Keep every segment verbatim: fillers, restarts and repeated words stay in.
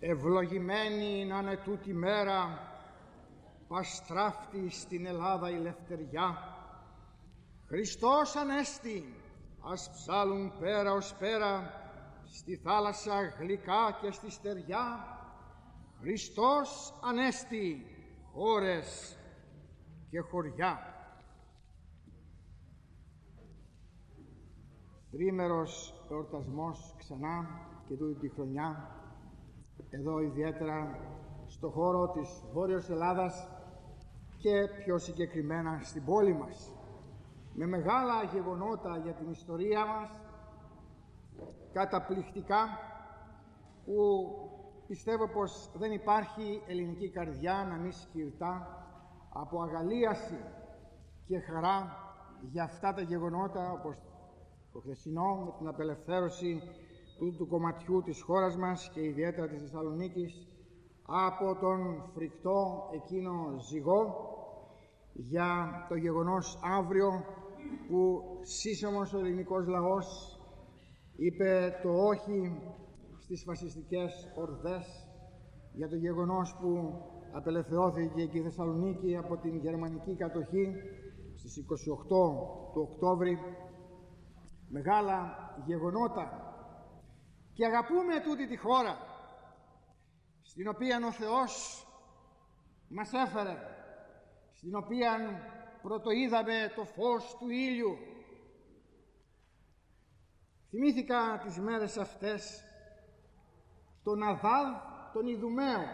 Ευλογημένη να είναι τούτη μέρα, παστράφτη στην Ελλάδα η λευτεριά. Χριστός Ανέστη, ας ψάλουν πέρα ως πέρα, στη θάλασσα γλυκά και στη στεριά. Χριστός Ανέστη, χώρες και χωριά. Τρίμερος εορτασμός ξανά και τούτη τη χρονιά, εδώ ιδιαίτερα στο χώρο της Βόρειος Ελλάδας και πιο συγκεκριμένα στην πόλη μας, με μεγάλα γεγονότα για την ιστορία μας, καταπληκτικά, που πιστεύω πως δεν υπάρχει ελληνική καρδιά να μη σκυρτά από αγαλίαση και χαρά για αυτά τα γεγονότα, όπως το χθεσινό με την απελευθέρωση του, του κομματιού της χώρας μας και ιδιαίτερα της Θεσσαλονίκης από τον φρικτό εκείνο ζυγό, για το γεγονός αύριο που σύσσωμος ο ελληνικός λαός είπε το όχι στις φασιστικές ορδές, για το γεγονός που απελευθερώθηκε και η Θεσσαλονίκη από την γερμανική κατοχή στις είκοσι οκτώ του Οκτώβρη. Μεγάλα γεγονότα, και αγαπούμε τούτη τη χώρα στην οποία ο Θεός μας έφερε, στην οποία πρωτοείδαμε το φως του ήλιου. Θυμήθηκα τις μέρες αυτές τον Αδάδ τον Ιδουμαίο.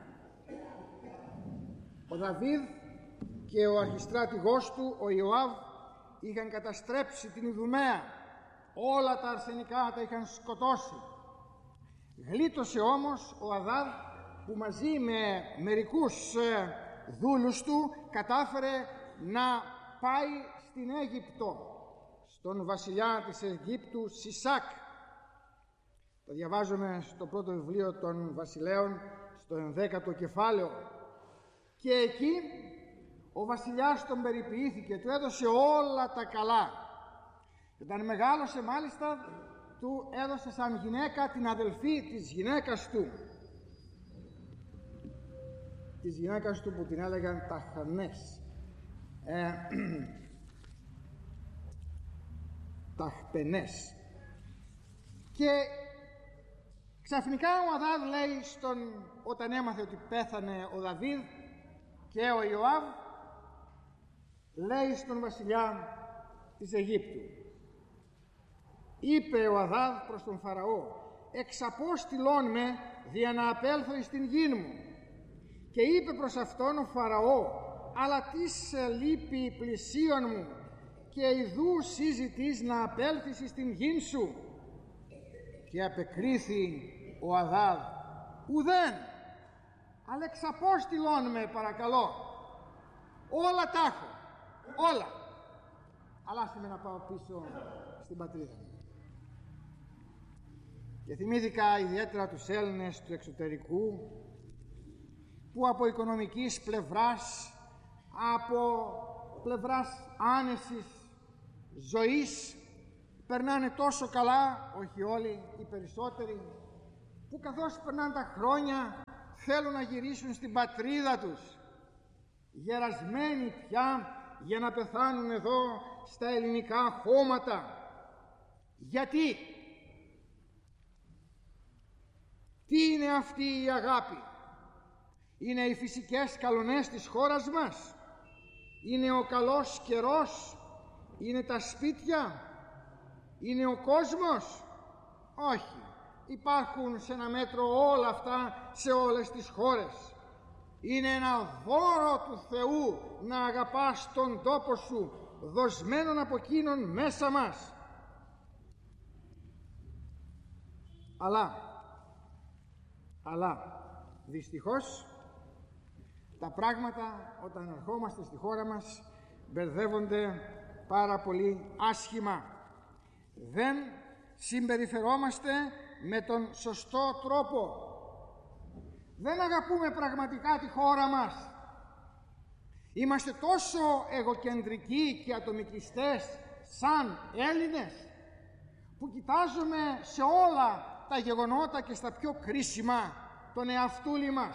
Ο Δαβίδ και ο αρχιστράτηγός του ο Ιωάβ είχαν καταστρέψει την Ιδουμαία, όλα τα αρσενικά τα είχαν σκοτώσει. Γλίτωσε όμως ο Αδάδ, που μαζί με μερικούς ε, δούλους του κατάφερε να πάει στην Αίγυπτο, στον βασιλιά της Αιγύπτου Σισάκ. Το διαβάζουμε στο πρώτο βιβλίο των βασιλέων, στο ενδέκατο κεφάλαιο. Και εκεί ο βασιλιάς τον περιποιήθηκε, του έδωσε όλα τα καλά. Όταν μεγάλωσε μάλιστα, του έδωσε σαν γυναίκα την αδελφή της γυναίκας του, της γυναίκας του που την έλεγαν Ταχανές, ε, Ταχπενές. Και ξαφνικά ο Αδάδ λέει στον, όταν έμαθε ότι πέθανε ο Δαβίδ και ο Ιωάβ, λέει στον βασιλιά της Αιγύπτου, είπε ο Αδάδ προς τον Φαραώ, εξαπόστηλόν με δια να απέλθω εις την γην μου. Και είπε προς αυτόν ο Φαραώ, αλλά τι σε λείπει πλησίον μου, και ιδού συζητείς να απέλθεις εις την γην σου. Και απεκρίθη ο Αδάδ, ουδέν, αλλά εξαπόστηλόν με παρακαλώ, όλα τα έχω, όλα, αλλά άσε με να πάω πίσω στην πατρίδα μου. Και θυμήθηκα ιδιαίτερα τους Έλληνες του εξωτερικού, που από οικονομικής πλευράς, από πλευράς άνεσης ζωής, περνάνε τόσο καλά, όχι όλοι, οι περισσότεροι, που καθώς περνάνε τα χρόνια θέλουν να γυρίσουν στην πατρίδα τους, γερασμένοι πια, για να πεθάνουν εδώ στα ελληνικά χώματα. Γιατί? Τι είναι αυτή η αγάπη? Είναι οι φυσικές καλονές της χώρας μας? Είναι ο καλός καιρός? Είναι τα σπίτια? Είναι ο κόσμος? Όχι. Υπάρχουν σε ένα μέτρο όλα αυτά σε όλες τις χώρες. Είναι ένα δώρο του Θεού να αγαπάς τον τόπο σου, δοσμένον από εκείνον μέσα μας. Αλλά, αλλά δυστυχώς τα πράγματα όταν ερχόμαστε στη χώρα μας μπερδεύονται πάρα πολύ άσχημα. Δεν συμπεριφερόμαστε με τον σωστό τρόπο. Δεν αγαπούμε πραγματικά τη χώρα μας. Είμαστε τόσο εγωκεντρικοί και ατομικιστές σαν Έλληνες, που κοιτάζουμε σε όλα τα γεγονότα και στα πιο κρίσιμα τον εαυτούλη μας.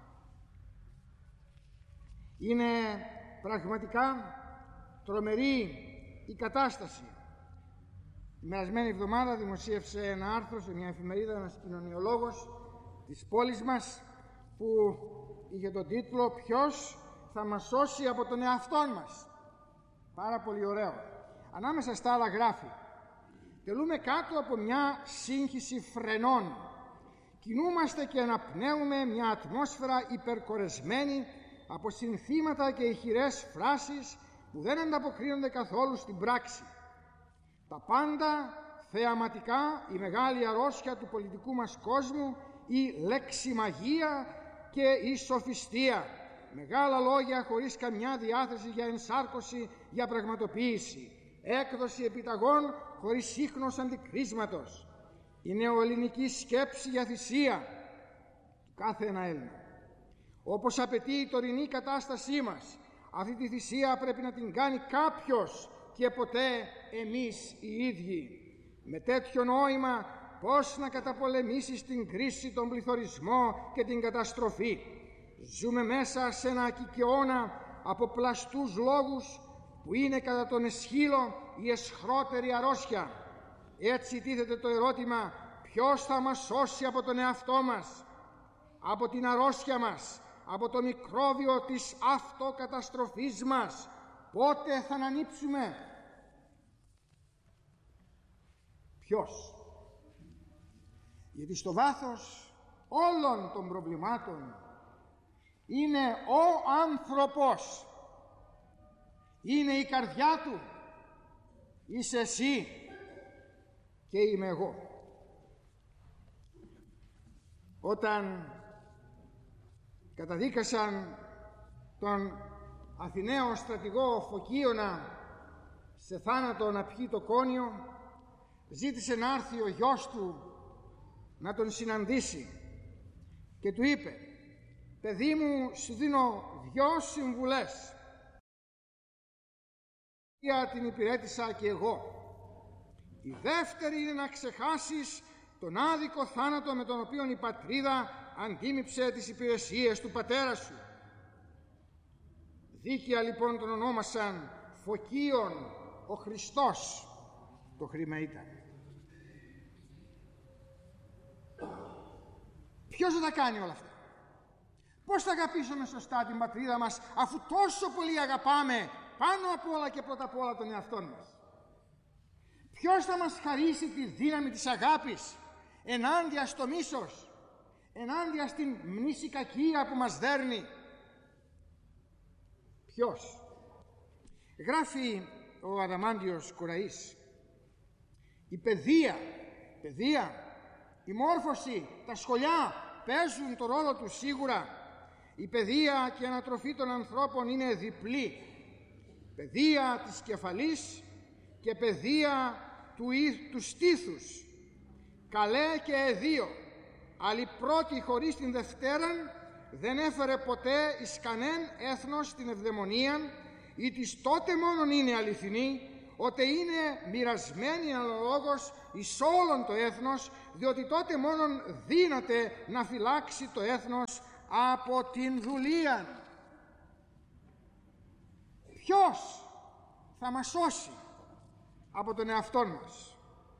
Είναι πραγματικά τρομερή η κατάσταση. Την περασμένη εβδομάδα δημοσίευσε ένα άρθρο σε μια εφημερίδα ένας κοινωνιολόγος της πόλης μας που είχε τον τίτλο «Ποιος θα μας σώσει από τον εαυτόν μας». Πάρα πολύ ωραίο. Ανάμεσα στα άλλα γράφει: τελούμε κάτω από μια σύγχυση φρενών. Κινούμαστε και αναπνέουμε μια ατμόσφαιρα υπερκορεσμένη από συνθήματα και ηχηρές φράσεις που δεν ανταποκρίνονται καθόλου στην πράξη. Τα πάντα θεαματικά, η μεγάλη αρρώστια του πολιτικού μας κόσμου, η λεξιμαγία και η σοφιστία. Μεγάλα λόγια χωρίς καμιά διάθεση για ενσάρκωση, για πραγματοποίηση. Έκδοση επιταγών χωρίς ίχνος αντικρίσματος. Η νεοελληνική σκέψη για θυσία του κάθε ένα Έλληνα. Όπως απαιτεί η τωρινή κατάστασή μας, αυτή τη θυσία πρέπει να την κάνει κάποιος και ποτέ εμείς οι ίδιοι. Με τέτοιο νόημα πώς να καταπολεμήσεις την κρίση, τον πληθωρισμό και την καταστροφή. Ζούμε μέσα σε ένα ακικαιώνα από πλαστούς λόγους που είναι κατά τον εσχύλο η εσχρότερη αρρώστια. Έτσι τίθεται το ερώτημα: ποιος θα μας σώσει από τον εαυτό μας, από την αρρώστια μας, από το μικρόβιο της αυτοκαταστροφής μας? Πότε θα ανανύψουμε? Ποιος? Γιατί στο βάθος όλων των προβλημάτων είναι ο άνθρωπος. Είναι η καρδιά του. Είσαι εσύ και είμαι εγώ. Όταν καταδίκασαν τον Αθηναίο στρατηγό Φωκίωνα σε θάνατο να πιει το κόνιο, ζήτησε να έρθει ο γιος του να τον συναντήσει και του είπε: «Παιδί μου, σου δίνω δυο συμβουλές. Την υπηρέτησα και εγώ. Η δεύτερη είναι να ξεχάσεις τον άδικο θάνατο με τον οποίο η πατρίδα αντίμιψε τις υπηρεσίες του πατέρα σου». Δίκαια λοιπόν τον ονόμασαν Φωκίον ο Χριστός. Το χρήμα ήταν. Ποιος θα τα κάνει όλα αυτά? Πώς θα αγαπήσουμε σωστά την πατρίδα μας, αφού τόσο πολύ αγαπάμε πάνω απ' όλα και πρώτα απ' όλα τον εαυτό μας? Ποιος θα μας χαρίσει τη δύναμη της αγάπης ενάντια στο μίσος, ενάντια στην μνήσικακία που μας δέρνει? Ποιος? Γράφει ο Αδαμάντιος Κοραής: η παιδεία, παιδεία, η μόρφωση, τα σχολιά παίζουν το ρόλο τους σίγουρα. Η παιδεία και η ανατροφή των ανθρώπων είναι διπλή. Παιδεία της κεφαλής και παιδεία του, του στήθους. Καλέ και εδίο, αλλά η πρώτη χωρίς την δευτέραν δεν έφερε ποτέ εις κανέν έθνος την ευδαιμονίαν, ή της τότε μόνον είναι αληθινή, ότι είναι μοιρασμένη αναλόγως εις όλον το έθνος, διότι τότε μόνον δύναται να φυλάξει το έθνος από την δουλεία. Ποιος θα μας σώσει από τον εαυτόν μας?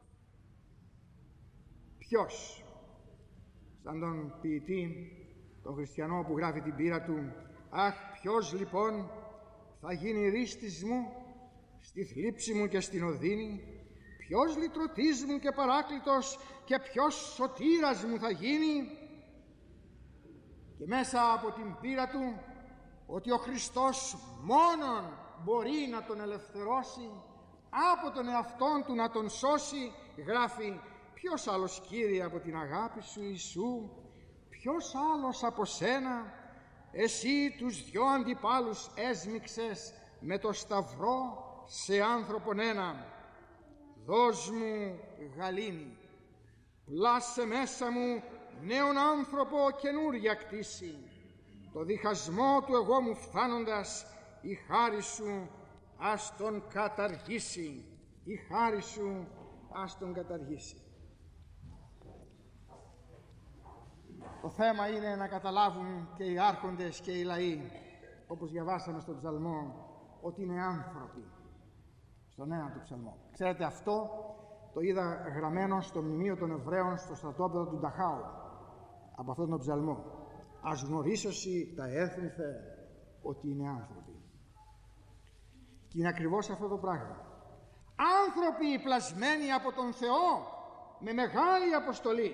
Ποιος? Σαν τον ποιητή, τον χριστιανό που γράφει την πείρα του: «Αχ, ποιος λοιπόν θα γίνει ρίστης μου στη θλίψη μου και στην οδύνη? Ποιος λυτρωτής μου και παράκλητος και ποιος σωτήρας μου θα γίνει?» Και μέσα από την πείρα του ότι ο Χριστός μόνον μπορεί να τον ελευθερώσει, από τον εαυτόν του να τον σώσει, γράφει: «Ποιος άλλος, Κύριε, από την αγάπη σου Ιησού? Ποιος άλλος από σένα? Εσύ τους δυο αντιπάλους έσμιξες με το σταυρό σε άνθρωπον ένα. Δώσ' μου γαλήνη, πλάσε μέσα μου νέον άνθρωπο καινούρια κτήση. Το διχασμό του εγώ μου φθάνοντας, η χάρη σου ας τον καταργήσει». Η χάρη σου ας τον καταργήσει. Το θέμα είναι να καταλάβουν και οι άρχοντες και οι λαοί, όπως διαβάσαμε στον ψαλμό, ότι είναι άνθρωποι. Στον ένα του ψαλμό. Ξέρετε, αυτό το είδα γραμμένο στο μνημείο των Εβραίων στο στρατόπεδο του Νταχάου, από αυτόν τον ψαλμό. Ας γνωρίσωσι τα έθνη, Θεέ, ότι είναι άνθρωποι. Και είναι ακριβώς αυτό το πράγμα. Άνθρωποι πλασμένοι από τον Θεό με μεγάλη αποστολή.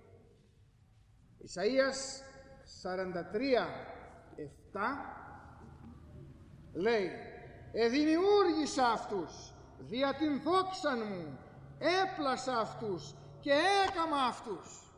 Ισαΐας σαράντα τρία επτά λέει: «Εδημιούργησα αυτούς δια την δόξαν μου, έπλασα αυτούς και έκαμα αυτούς».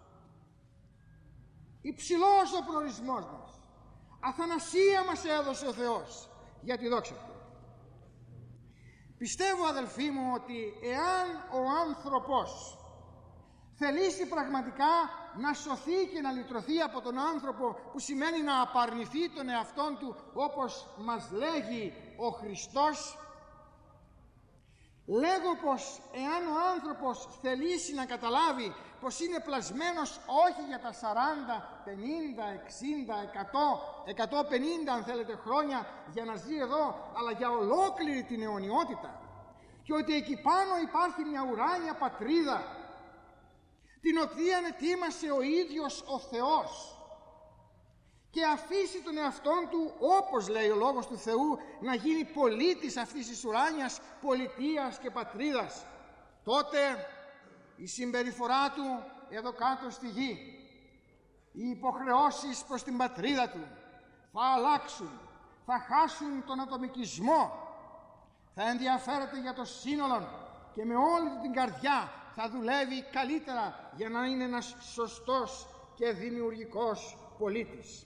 Υψηλός ο προορισμός μας. Αθανασία μας έδωσε ο Θεός για τη δόξα Του. Πιστεύω, αδελφοί μου, ότι εάν ο άνθρωπος θελήσει πραγματικά να σωθεί και να λυτρωθεί από τον άνθρωπο, που σημαίνει να απαρνηθεί τον εαυτόν του, όπως μας λέγει ο Χριστός, λέγω πως εάν ο άνθρωπος θελήσει να καταλάβει πως είναι πλασμένος όχι για τα σαράντα, πενήντα, εξήντα, εκατό, εκατόν πενήντα αν θέλετε χρόνια για να ζει εδώ, αλλά για ολόκληρη την αιωνιότητα, και ότι εκεί πάνω υπάρχει μια ουράνια πατρίδα την οποία ετοίμασε ο ίδιος ο Θεός, και αφήσει τον εαυτόν του, όπως λέει ο Λόγος του Θεού, να γίνει πολίτης αυτής της ουράνιας πολιτείας και πατρίδας, τότε η συμπεριφορά του εδώ κάτω στη γη, οι υποχρεώσεις προς την πατρίδα του θα αλλάξουν, θα χάσουν τον ατομικισμό, θα ενδιαφέρεται για το σύνολο και με όλη την καρδιά θα δουλεύει καλύτερα για να είναι ένας σωστός και δημιουργικός πολίτης.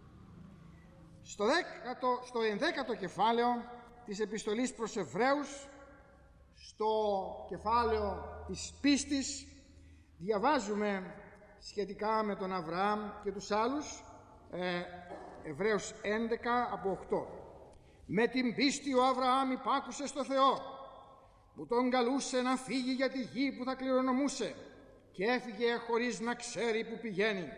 Στο, δέκατο, στο ενδέκατο κεφάλαιο της επιστολής προς Εβραίους, στο κεφάλαιο της πίστης, διαβάζουμε σχετικά με τον Αβραάμ και τους άλλους, ε, Εβραίους έντεκα από οκτώ. «Με την πίστη ο Αβραάμ υπάκουσε στο Θεό, που τον καλούσε να φύγει για τη γη που θα κληρονομούσε, και έφυγε χωρίς να ξέρει που πηγαίνει.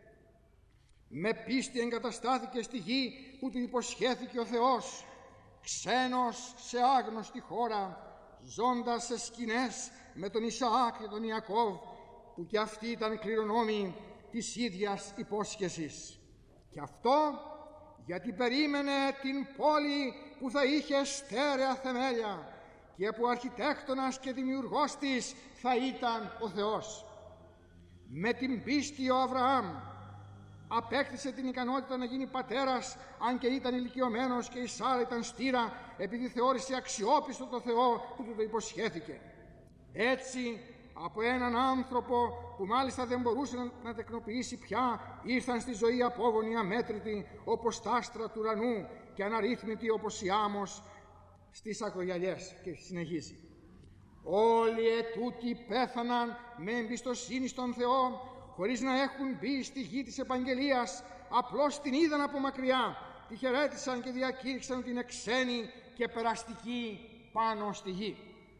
Με πίστη εγκαταστάθηκε στη γη που του υποσχέθηκε ο Θεός, ξένος σε άγνωστη χώρα, ζώντας σε σκηνές με τον Ισαάκ και τον Ιακώβ, που κι αυτοί ήταν κληρονόμοι της ίδιας υπόσχεσης. Και αυτό γιατί περίμενε την πόλη που θα είχε στέρεα θεμέλια και που αρχιτέκτονας και δημιουργός της θα ήταν ο Θεός. Με την πίστη ο Αβραάμ απέκτησε την ικανότητα να γίνει πατέρας, αν και ήταν ηλικιωμένος και η Σάρα ήταν στήρα, επειδή θεώρησε αξιόπιστο το Θεό που του το υποσχέθηκε. Έτσι, από έναν άνθρωπο που μάλιστα δεν μπορούσε να τεκνοποιήσει πια, ήρθαν στη ζωή απόγονοι αμέτρητοι όπως τα άστρα του ουρανού και αναρρύθμιτοι όπως η άμμος στις ακρογιαλιές. Και συνεχίζει: όλοι ετούτοι πέθαναν με εμπιστοσύνη στον Θεό, χωρίς να έχουν μπει στη γη της επαγγελίας, απλώς την είδαν από μακριά, τη χαιρέτησαν και διακήρυξαν την εξένη και περαστική πάνω στη γη.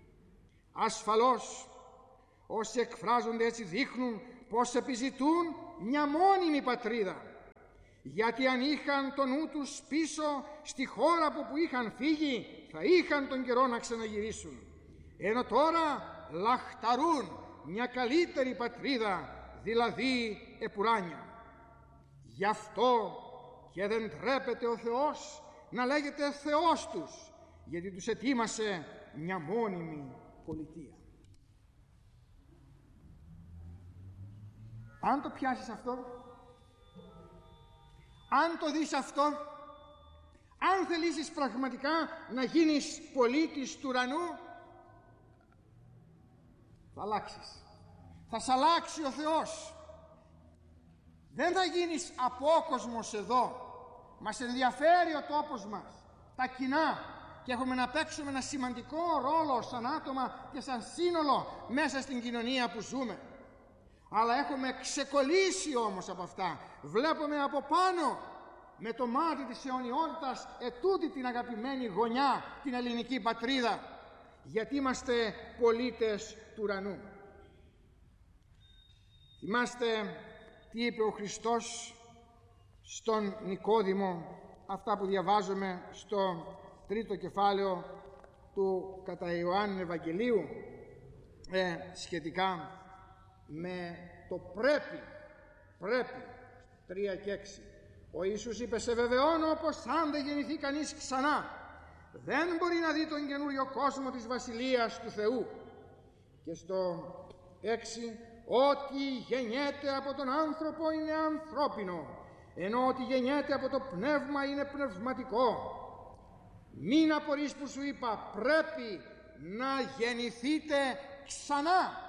Ασφαλώς όσοι εκφράζονται έτσι δείχνουν πως επιζητούν μια μόνιμη πατρίδα, γιατί αν είχαν το νου τους πίσω στη χώρα από που είχαν φύγει, θα είχαν τον καιρό να ξαναγυρίσουν, ενώ τώρα λαχταρούν μια καλύτερη πατρίδα, δηλαδή επουράνια. Γι' αυτό και δεν τρέπεται ο Θεός να λέγεται Θεός τους, γιατί τους ετοίμασε μια μόνιμη πολιτεία. Αν το πιάσεις αυτό, αν το δεις αυτό, αν θελήσεις πραγματικά να γίνεις πολίτης του ουρανού, θα αλλάξεις. Θα σ' αλλάξει ο Θεός. Δεν θα γίνεις απόκοσμος εδώ. Μας ενδιαφέρει ο τόπος μας, τα κοινά, και έχουμε να παίξουμε ένα σημαντικό ρόλο σαν άτομα και σαν σύνολο μέσα στην κοινωνία που ζούμε. Αλλά έχουμε ξεκολλήσει όμως από αυτά. Βλέπουμε από πάνω με το μάτι της αιωνιότητας ετούτη την αγαπημένη γωνιά, την ελληνική πατρίδα, γιατί είμαστε πολίτες του ουρανού. Θυμάστε τι είπε ο Χριστός στον Νικόδημο, αυτά που διαβάζουμε στο τρίτο κεφάλαιο του κατά Ιωάννη Ευαγγελίου ε, σχετικά με το πρέπει, πρέπει, τρία και έξι. Ο Ιησούς είπε: «Σε βεβαιώνω πως αν δεν γεννηθεί κανείς ξανά, δεν μπορεί να δει τον καινούριο κόσμο της Βασιλείας του Θεού». Και στο έξι, «Ό,τι γεννιέται από τον άνθρωπο είναι ανθρώπινο, ενώ ό,τι γεννιέται από το πνεύμα είναι πνευματικό». Μην απορείς που σου είπα, πρέπει να γεννηθείτε ξανά.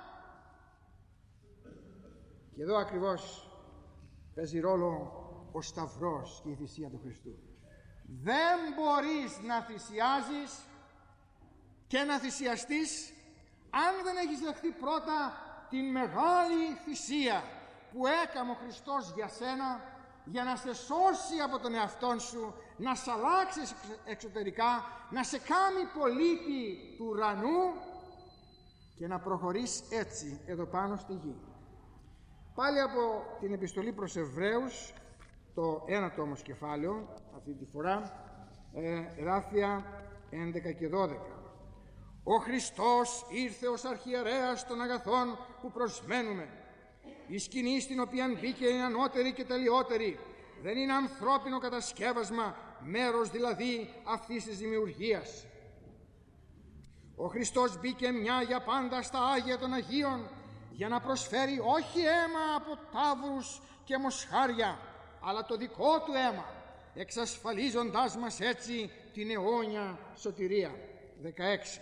Και εδώ ακριβώς παίζει ρόλο ο Σταυρός και η θυσία του Χριστού. Δεν μπορείς να θυσιάζεις και να θυσιαστείς αν δεν έχεις δεχτεί πρώτα την μεγάλη θυσία που έκαμε ο Χριστός για σένα, για να σε σώσει από τον εαυτόν σου, να σε αλλάξει εξωτερικά, να σε κάνει πολίτη του ουρανού και να προχωρείς έτσι εδώ πάνω στη γη. Πάλι από την επιστολή προς Εβραίους, το ένατο όμως κεφάλαιο, αυτή τη φορά, ε, εδάφια έντεκα και δώδεκα. «Ο Χριστός ήρθε ως αρχιερέας των αγαθών που προσμένουμε. Η σκηνή στην οποία μπήκε είναι ανώτερη και τελειότερη. Δεν είναι ανθρώπινο κατασκεύασμα, μέρος δηλαδή αυτής της δημιουργίας. Ο Χριστός μπήκε μια για πάντα στα Άγια των Αγίων για να προσφέρει όχι αίμα από ταύρους και μοσχάρια, αλλά το δικό του αίμα, εξασφαλίζοντάς μας έτσι την αιώνια σωτηρία». δεκαέξι.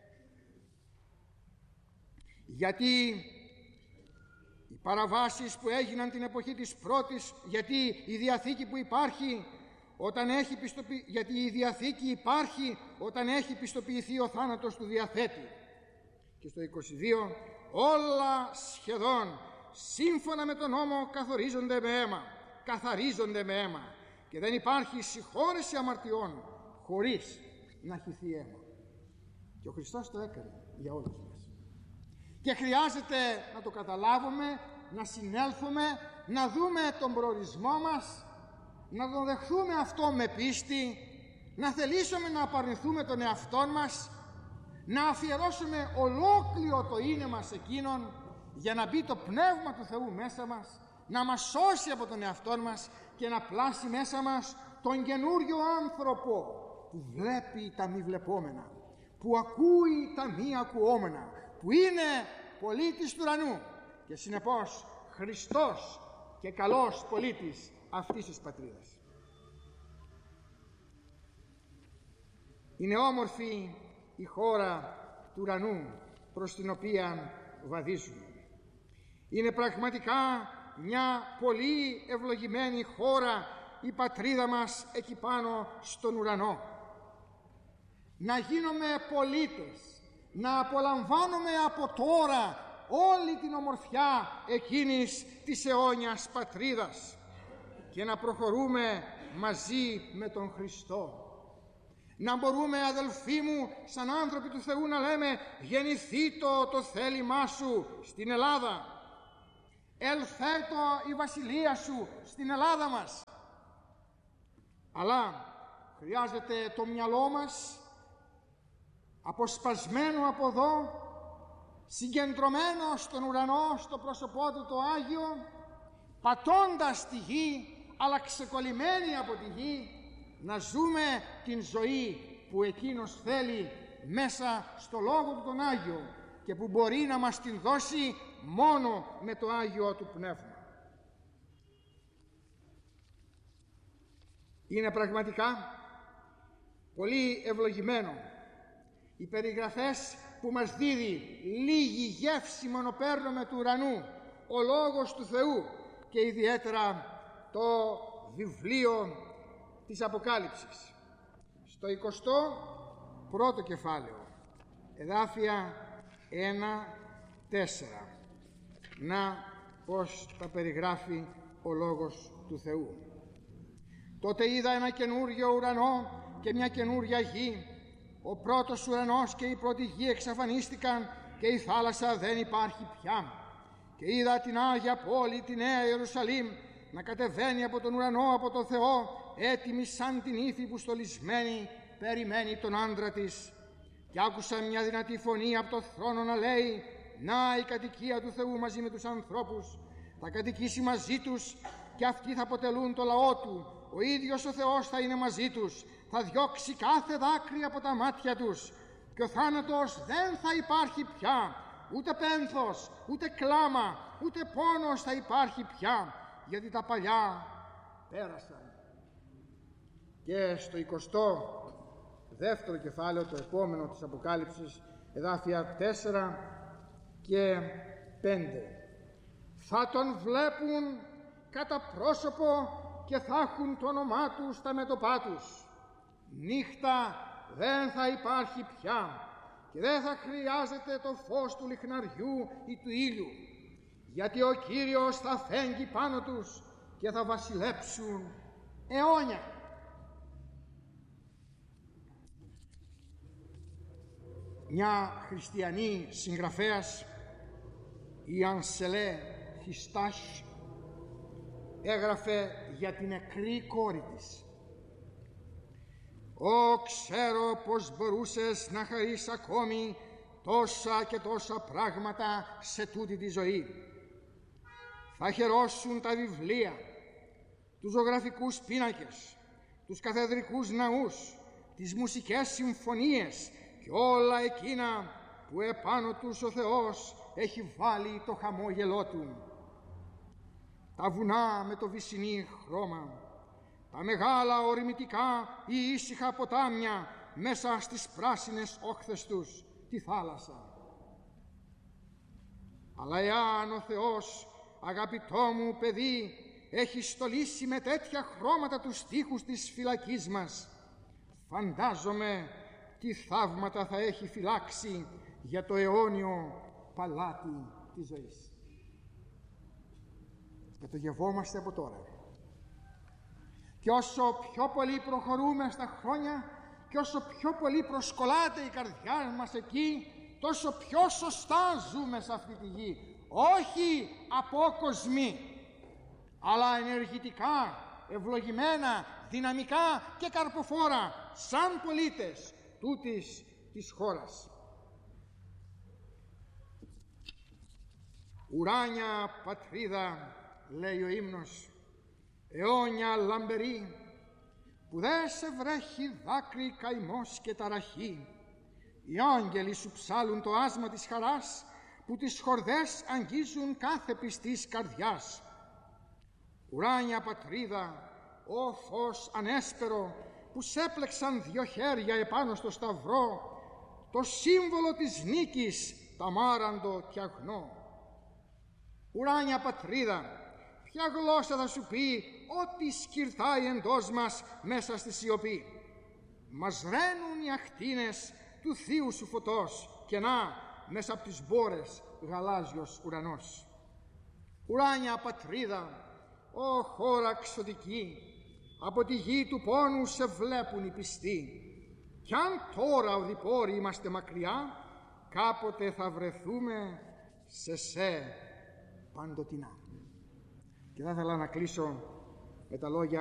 Γιατί οι παραβάσεις που έγιναν την εποχή της πρώτης, γιατί η Διαθήκη που υπάρχει όταν έχει πιστοποιη... γιατί η Διαθήκη υπάρχει όταν έχει πιστοποιηθεί ο θάνατος του διαθέτη. Και στο είκοσι δύο, όλα σχεδόν σύμφωνα με τον νόμο καθορίζονται με αίμα, καθαρίζονται με αίμα και δεν υπάρχει συγχώρεση αμαρτιών χωρίς να χυθεί αίμα. Και ο Χριστός το έκανε για όλους μας. Και χρειάζεται να το καταλάβουμε, να συνέλθουμε, να δούμε τον προορισμό μας, να τον δεχθούμε αυτό με πίστη, να θελήσουμε να απαρνηθούμε τον εαυτόν μας, να αφιερώσουμε ολόκληρο το είναι μας εκείνον για να μπει το Πνεύμα του Θεού μέσα μας, να μας σώσει από τον εαυτόν μας και να πλάσει μέσα μας τον καινούριο άνθρωπο που βλέπει τα μη βλεπόμενα, που ακούει τα μη ακουόμενα, που είναι πολίτης του ουρανού και συνεπώς Χριστός και καλός πολίτης αυτής της πατρίδας. Είναι όμορφη η χώρα του ουρανού προς την οποία βαδίζουμε. Είναι πραγματικά μια πολύ ευλογημένη χώρα η πατρίδα μας εκεί πάνω στον ουρανό. Να γίνουμε πολίτες, να απολαμβάνουμε από τώρα όλη την ομορφιά εκείνης της αιώνιας πατρίδας και να προχωρούμε μαζί με τον Χριστό. Να μπορούμε, αδελφοί μου, σαν άνθρωποι του Θεού να λέμε: γεννηθήτω το θέλημά σου στην Ελλάδα, ελθέτω η βασιλεία σου στην Ελλάδα μας. Αλλά χρειάζεται το μυαλό μας αποσπασμένο από εδώ, συγκεντρωμένο στον ουρανό, στο πρόσωπό του το Άγιο, πατώντας τη γη, αλλά ξεκολλημένοι από τη γη, να ζούμε την ζωή που εκείνος θέλει μέσα στο Λόγο του τον Άγιο και που μπορεί να μας την δώσει μόνο με το Άγιο του Πνεύμα. Είναι πραγματικά πολύ ευλογημένο οι περιγραφές που μας δίδει λίγη γεύση μονοπέρνουμε του ουρανού ο Λόγος του Θεού και ιδιαίτερα το βιβλίο της Αποκάλυψης. Στο εικοστό πρώτο κεφάλαιο, εδάφια ένα τέσσερα, να πως τα περιγράφει ο Λόγος του Θεού. Τότε είδα ένα καινούριο ουρανό και μια καινούρια γη. Ο πρώτος ουρανός και η πρώτη γη εξαφανίστηκαν και η θάλασσα δεν υπάρχει πια. και είδα την Άγια Πόλη, τη Νέα Ιερουσαλήμ, να κατεβαίνει από τον ουρανό, από τον Θεό, έτοιμη σαν την ύφη που στολισμένη περιμένει τον άντρα της. Και άκουσα μια δυνατή φωνή από το θρόνο να λέει: «Να η κατοικία του Θεού μαζί με τους ανθρώπους, θα κατοικήσει μαζί τους και αυτοί θα αποτελούν το λαό του. Ο ίδιος ο Θεός θα είναι μαζί τους, θα διώξει κάθε δάκρυ από τα μάτια τους και ο θάνατος δεν θα υπάρχει πια, ούτε πένθος, ούτε κλάμα, ούτε πόνος θα υπάρχει πια, γιατί τα παλιά πέρασαν». Και στο εικοστό δεύτερο κεφάλαιο, το επόμενο της Αποκάλυψης, εδάφια τέσσερα και πέντε, θα τον βλέπουν κατά πρόσωπο και θα έχουν το όνομά του στα μέτωπά τους. Νύχτα δεν θα υπάρχει πια και δεν θα χρειάζεται το φως του λιχναριού ή του ήλιου, γιατί ο Κύριος θα φέγγει πάνω τους και θα βασιλέψουν αιώνια. Μια χριστιανή συγγραφέας, η Ανσελέ Χιστάχ, έγραφε για την νεκρή κόρη της: «Ω, ξέρω πως μπορούσες να χαρείς ακόμη τόσα και τόσα πράγματα σε τούτη τη ζωή. Θα χαιρόσουν τα βιβλία, τους ζωγραφικούς πίνακες, τους καθεδρικούς ναούς, τις μουσικές συμφωνίες και όλα εκείνα που επάνω τους ο Θεός έχει βάλει το χαμόγελό του. Τα βουνά με το βυσσινή χρώμα, τα μεγάλα οριμητικά ή ήσυχα ποτάμια μέσα στις πράσινες όχθες τους, τη θάλασσα. Αλλά εάν ο Θεός, αγαπητό μου παιδί, έχει στολίσει με τέτοια χρώματα τους τοίχους της φυλακής μας, φαντάζομαι τι θαύματα θα έχει φυλάξει για το αιώνιο παλάτι της ζωής». Και το γευόμαστε από τώρα. Και όσο πιο πολύ προχωρούμε στα χρόνια και όσο πιο πολύ προσκολάται η καρδιά μας εκεί, τόσο πιο σωστά ζούμε σε αυτή τη γη. Όχι απόκοσμοι, αλλά ενεργητικά, ευλογημένα, δυναμικά και καρποφόρα, σαν πολίτες τούτης της χώρας. «Ουράνια πατρίδα», λέει ο ύμνος, «αιώνια λαμπερή, που δε σε βρέχει δάκρυ, καημός και ταραχή. Οι άγγελοι σου ψάλουν το άσμα της χαράς, που τις χορδές αγγίζουν κάθε πιστής καρδιάς. Ουράνια πατρίδα, ο φως ανέσπερο, που σέπλεξαν δυο χέρια επάνω στο σταυρό, το σύμβολο της νίκης, ταμάραντο και αγνό. Ουράνια πατρίδα, ποια γλώσσα θα σου πει ό,τι σκυρτάει εντός μας μέσα στη σιωπή. Μας ραίνουν οι ακτίνες του θείου σου φωτός και να, μέσα από τις μπόρες, γαλάζιος ουρανός. Ουράνια πατρίδα, ω χώρα ξωτική, από τη γη του πόνου σε βλέπουν οι πιστοί. Κι αν τώρα οδηπόροι είμαστε μακριά, κάποτε θα βρεθούμε σε σε παντοτινά». Και θα ήθελα να κλείσω με τα λόγια